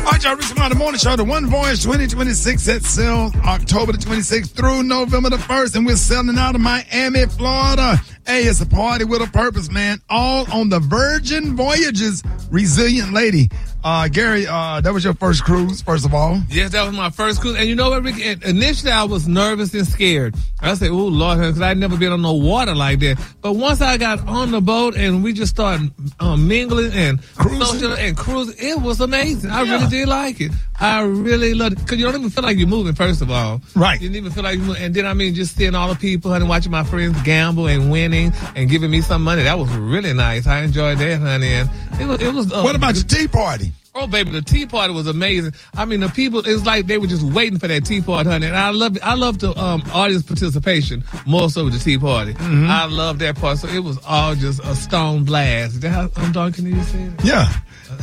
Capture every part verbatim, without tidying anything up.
All right, y'all, Ricky Smiley, the morning show, the One Voyage twenty twenty-six that sells October the twenty-sixth through November the first, and we're selling out of Miami, Florida. Hey, it's a party with a purpose, man. All on the Virgin Voyages Resilient Lady. Uh, Gary, uh, that was your first cruise, first of all. Yes, that was my first cruise. And you know what, Ricky? Initially, I was nervous and scared. I said, oh, Lord, because I'd never been on no water like that. But once I got on the boat and we just started um, mingling and cruising and cruising, it was amazing. I yeah. really did like it. I really loved it. Because you don't even feel like you're moving, first of all. Right. You didn't even feel like you're moving. And then, I mean, just seeing all the people, honey, watching my friends gamble and winning and giving me some money. That was really nice. I enjoyed that, honey. And it was, it was uh, what about your tea party? Oh, baby, the tea party was amazing. I mean, the people, it's like they were just waiting for that tea party, honey. And I love I love the um, audience participation more so with the tea party. Mm-hmm. I love that part. So it was all just a stone blast. Is that how I'm done? Can you say that? Yeah.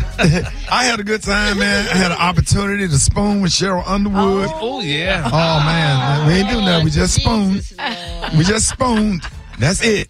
I had a good time, man. I had an opportunity to spoon with Cheryl Underwood. Oh, oh yeah. Oh, man. We ain't doing that. We just spooned. We just spooned. That's it.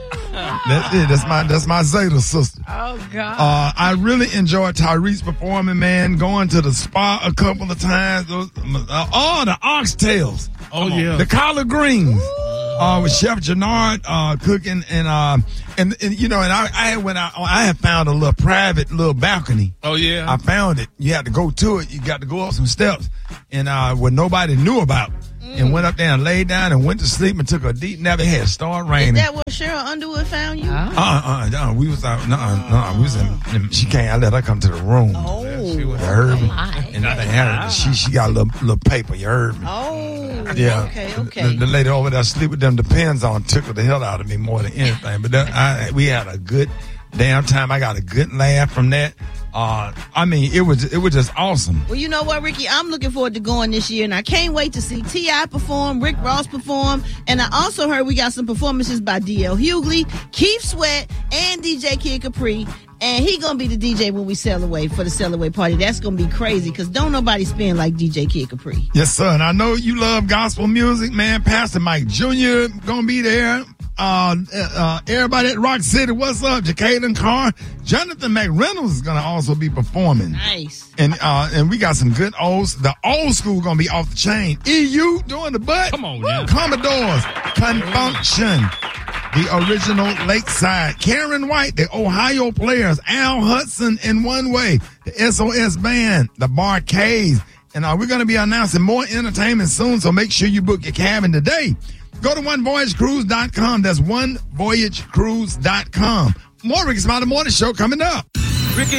That's it. That's my that's my Zeta sister. Oh God. Uh, I really enjoyed Tyrese performing, man. Going to the spa a couple of times. Those, uh, oh, the oxtails. Oh yeah. The collard greens. Uh, with Chef Jannard uh, cooking and uh and, and you know and I I went out I had found a little private little balcony. Oh yeah. I found it. You had to go to it. You got to go up some steps and uh where nobody knew about. And went up there and laid down and went to sleep and took a deep nap. It had started raining. Is that where Cheryl Underwood found you? Uh uh uh. No, we was out. No, uh, no, we was in. She can't. I let her come to the room. Oh, you heard me. And they had her, she she got a little little paper. You heard me. Oh, yeah. Okay, okay. The, the lady over there sleep with them depends on tickled the hell out of me more than anything. But that, I, we had a good damn time. I got a good laugh from that. Uh, I mean, it was it was just awesome. Well, you know what, Ricky? I'm looking forward to going this year, and I can't wait to see T I perform, Rick Ross perform, and I also heard we got some performances by D L Hughley, Keith Sweat, and D J Kid Capri. And he gonna be the D J when we sail away for the sail away party. That's gonna be crazy because don't nobody spin like D J Kid Capri. Yes, sir. And I know you love gospel music, man. Pastor Mike Junior gonna be there. Uh, uh, everybody at Rock City, what's up? Jacqueline Carr, Jonathan McReynolds is gonna also be performing. Nice. And uh, and we got some good old. The old school gonna be off the chain. E U doing the butt. Come on, man. Commodores, Confunction, the original Lakeside, Karen White, the Ohio Players, Al Hudson in One Way, the S O S Band, the Barcades, and uh, we're gonna be announcing more entertainment soon. So make sure you book your cabin today. Go to one voyage cruise dot com. That's one voyage cruise dot com. More Ricky Smiley Morning Show coming up. Ricky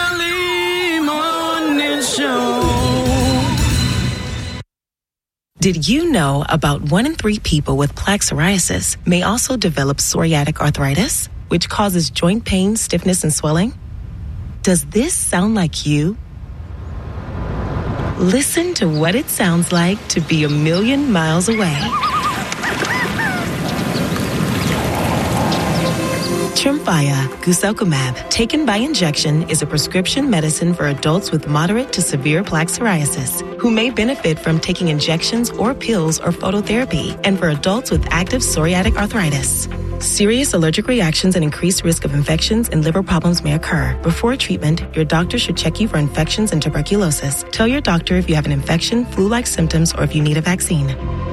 Smiley Morning Show. Did you know about one in three people with plaque psoriasis may also develop psoriatic arthritis, which causes joint pain, stiffness, and swelling? Does this sound like you? Listen to what it sounds like to be a million miles away. Tremfya guselkumab, taken by injection, is a prescription medicine for adults with moderate to severe plaque psoriasis who may benefit from taking injections or pills or phototherapy, and for adults with active psoriatic arthritis. Serious allergic reactions and increased risk of infections and liver problems may occur. Before treatment, your doctor should check you for infections and tuberculosis. Tell your doctor if you have an infection, flu-like symptoms, or if you need a vaccine.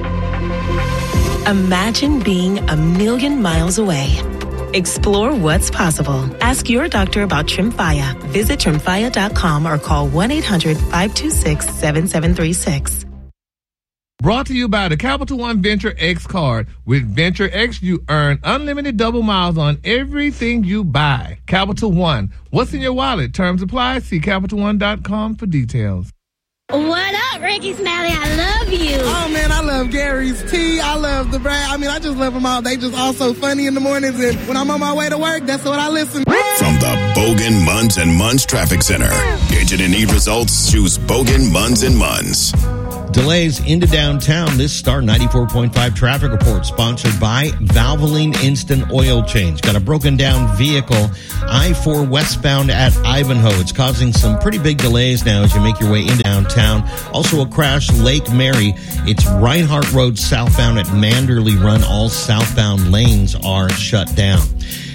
Imagine being a million miles away. Explore what's possible. Ask your doctor about Tremfya. Visit tremfya dot com or call one eight hundred five two six seven seven three six. Brought to you by the Capital One Venture X card. With Venture X, you earn unlimited double miles on everything you buy. Capital One. What's in your wallet? Terms apply. See capital one dot com for details. What up, Ricky Smiley? I love you. Oh, man, I love Gary's tea. I love the brand. I mean, I just love them all. They just all so funny in the mornings, and when I'm on my way to work, that's what I listen to. From the Bogan, Munz and Munz Traffic Center. Agent and need results, choose Bogan, Munz and Munz. Delays into downtown. This Star ninety-four point five traffic report sponsored by Valvoline Instant Oil Change. Got a broken down vehicle, I four westbound at Ivanhoe. It's causing some pretty big delays now as you make your way into downtown. Also a crash, Lake Mary. It's Reinhardt Road southbound at Manderley Run. All southbound lanes are shut down.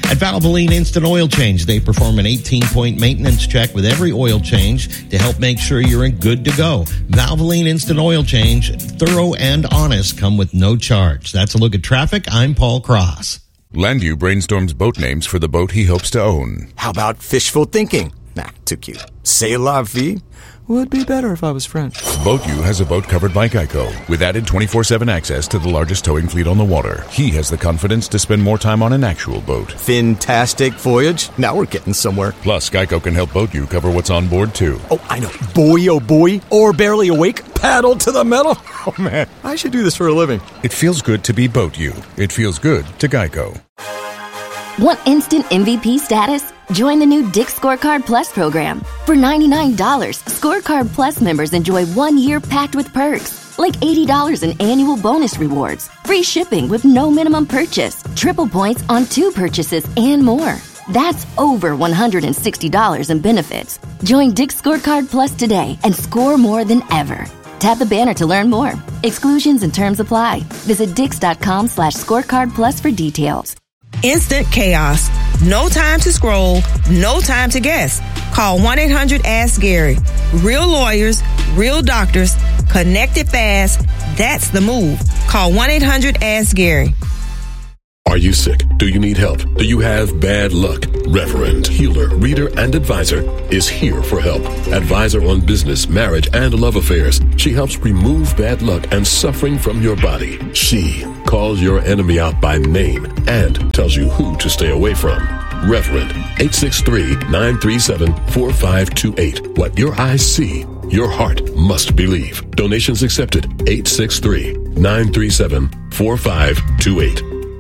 At Valvoline Instant Oil Change, they perform an eighteen-point maintenance check with every oil change to help make sure you're in good to go. Valvoline Instant Oil Change, thorough and honest, come with no charge. That's a look at traffic. I'm Paul Cross. Landu brainstorms boat names for the boat he hopes to own. How about fishful thinking? Nah, too cute. C'est la vie? Would be better if I was French. BoatU has a boat covered by Geico, with added twenty-four seven access to the largest towing fleet on the water. He has the confidence to spend more time on an actual boat. Fantastic voyage. Now we're getting somewhere. Plus, Geico can help BoatU cover what's on board, too. Oh, I know. Boy, oh boy. Or barely awake. Paddle to the metal. Oh, man. I should do this for a living. It feels good to be BoatU. It feels good to Geico. Want instant M V P status? Join the new Dick's Scorecard Plus program. For ninety-nine dollars, Scorecard Plus members enjoy one year packed with perks, like eighty dollars in annual bonus rewards, free shipping with no minimum purchase, triple points on two purchases, and more. That's over one hundred sixty dollars in benefits. Join Dick's Scorecard Plus today and score more than ever. Tap the banner to learn more. Exclusions and terms apply. Visit dix.com slash scorecard plus for details. Instant chaos. No time to scroll. No time to guess. Call one eight hundred ask Gary. Real lawyers, real doctors, connected fast. That's the move. Call one eight hundred ask Gary. Are you sick? Do you need help? Do you have bad luck? Reverend, healer, reader, and advisor is here for help. Advisor on business, marriage, and love affairs. She helps remove bad luck and suffering from your body. She calls your enemy out by name and tells you who to stay away from. Reverend, eight six three, nine three seven, four five two eight. What your eyes see, your heart must believe. Donations accepted. eight six three, nine three seven, four five two eight.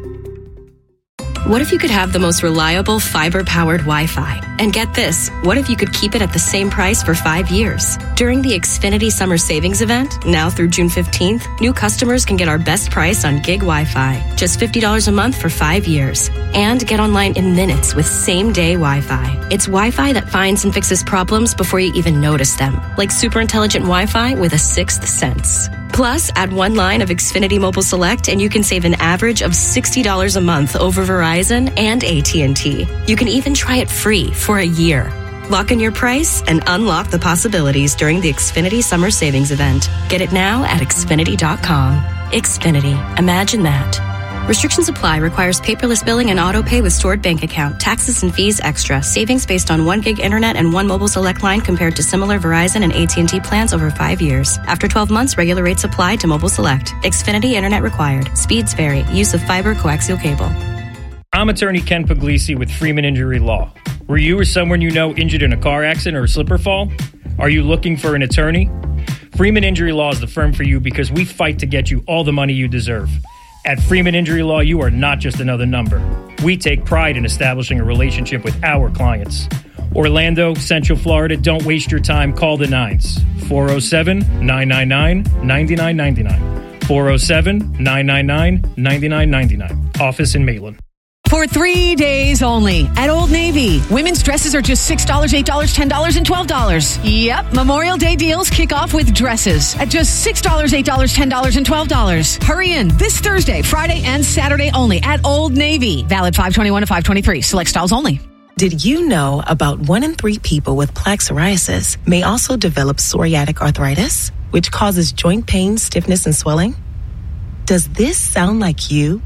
What if you could have the most reliable fiber-powered Wi-Fi? And get this, what if you could keep it at the same price for five years? During the Xfinity Summer Savings Event, now through June fifteenth, new customers can get our best price on gig Wi-Fi, just fifty dollars a month for five years. And get online in minutes with same-day Wi-Fi. It's Wi-Fi that finds and fixes problems before you even notice them, like super intelligent Wi-Fi with a sixth sense. Plus, add one line of Xfinity Mobile Select and you can save an average of sixty dollars a month over Verizon and A T and T. You can even try it free for a year. Lock in your price and unlock the possibilities during the Xfinity Summer Savings Event. Get it now at Xfinity dot com. Xfinity. Imagine that. Restrictions apply. Requires paperless billing and auto pay with stored bank account. Taxes and fees extra. Savings based on one gig internet and one mobile select line compared to similar Verizon and A T and T plans over five years. After twelve months, regular rates apply to mobile select. Xfinity internet required. Speeds vary. Use of fiber coaxial cable. I'm attorney Ken Puglisi with Freeman Injury Law. Were you or someone you know injured in a car accident or a slip or fall? Are you looking for an attorney? Freeman Injury Law is the firm for you because we fight to get you all the money you deserve. At Freeman Injury Law, you are not just another number. We take pride in establishing a relationship with our clients. Orlando, Central Florida, don't waste your time. Call the nines. four oh seven, nine nine nine, nine nine nine nine. four oh seven, nine nine nine, nine nine nine nine. Office in Maitland. For three days only at Old Navy, women's dresses are just six dollars, eight dollars, ten dollars, and twelve dollars. Yep, Memorial Day deals kick off with dresses at just six dollars, eight dollars, ten dollars, and twelve dollars. Hurry in this Thursday, Friday, and Saturday only at Old Navy. Valid five twenty-one to five twenty-three. Select styles only. Did you know about one in three people with plaque psoriasis may also develop psoriatic arthritis, which causes joint pain, stiffness, and swelling? Does this sound like you?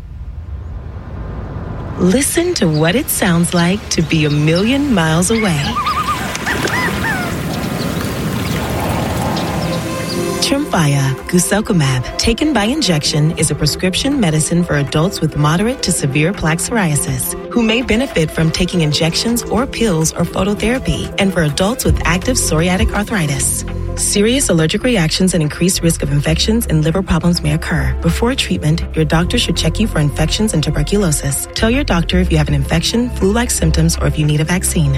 Listen to what it sounds like to be a million miles away. Tremfya, guselkumab, taken by injection, is a prescription medicine for adults with moderate to severe plaque psoriasis who may benefit from taking injections or pills or phototherapy, and for adults with active psoriatic arthritis. Serious allergic reactions and increased risk of infections and liver problems may occur. Before treatment, your doctor should check you for infections and tuberculosis. Tell your doctor if you have an infection, flu-like symptoms, or if you need a vaccine.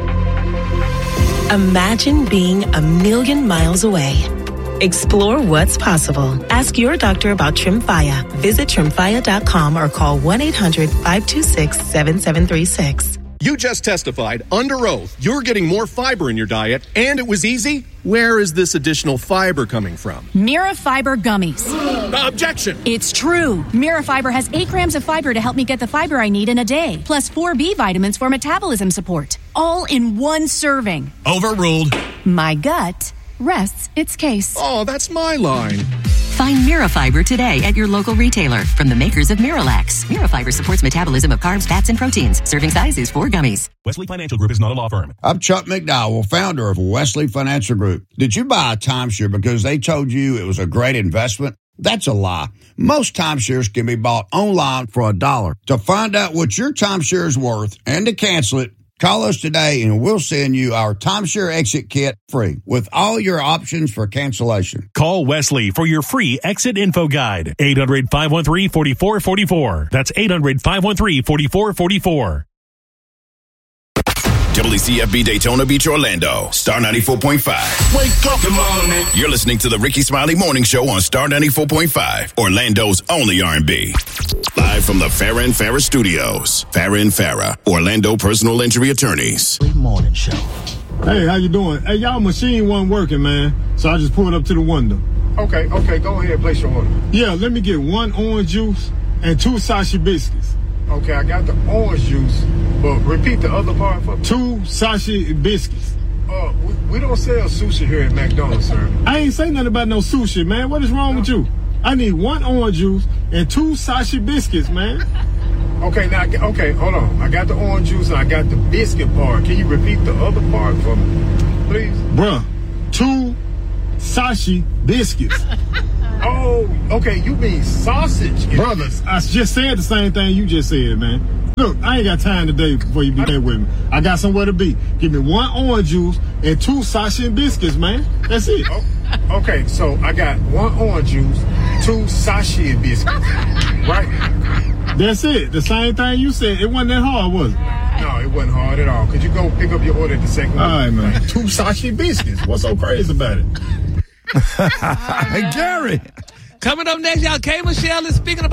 Imagine being a million miles away. Explore what's possible. Ask your doctor about Tremfya. Visit tremfya dot com or call one eight hundred, five two six, seven seven three six. You just testified under oath you're getting more fiber in your diet, and it was easy. Where is this additional fiber coming from? Mira Fiber Gummies. Uh, objection! It's true. Mira Fiber has eight grams of fiber to help me get the fiber I need in a day, plus four B vitamins for metabolism support. All in one serving. Overruled. My gut rests its case. Oh, that's my line. Find Mirafiber today at your local retailer from the makers of Miralax. Mirafiber supports metabolism of carbs, fats, and proteins. Serving size is four gummies. Wesley Financial Group is not a law firm. I'm Chuck McDowell, founder of Wesley Financial Group. Did you buy a timeshare because they told you it was a great investment? That's a lie. Most timeshares can be bought online for a dollar. To find out what your timeshare is worth and to cancel it, call us today and we'll send you our timeshare exit kit free with all your options for cancellation. Call Wesley for your free exit info guide. eight hundred, five one three, four four four four. That's eight hundred, five one three, four four four four. W C F B Daytona Beach, Orlando. Star ninety-four point five. Wake up, good morning. You're listening to the Ricky Smiley Morning Show on Star ninety-four point five, Orlando's only R and B. Live from the Farrah and Farrah Studios. Farrah and Farrah, Orlando personal injury attorneys. Morning Show. Hey, how you doing? Hey, y'all machine wasn't working, man. So I just pulled up to the window. Okay, okay, go ahead, place your order. Yeah, let me get one orange juice and two Sashi biscuits. Okay, I got the orange juice, but repeat the other part for me. Two Sashi biscuits. Uh, we, we don't sell sushi here at McDonald's, sir. I ain't say nothing about no sushi, man. What is wrong no. with you? I need one orange juice and two Sashi biscuits, man. Okay, now, okay, hold on. I got the orange juice and I got the biscuit part. Can you repeat the other part for me, please? Bruh, two Sashi biscuits. Oh, okay, you mean sausage. Brothers, I just said the same thing you just said, man. Look, I ain't got time today before you be there with me. I got somewhere to be. Give me one orange juice and two Sashi biscuits, man. That's it. Oh, okay, so I got one orange juice, two Sashi biscuits, right? That's it. The same thing you said. It wasn't that hard, was it? No, it wasn't hard at all. Could you go pick up your order at the second one? All right, man. Two Sashi biscuits. What's so crazy about it? Hey, Gary. Coming up next, y'all, K. Michelle is speaking about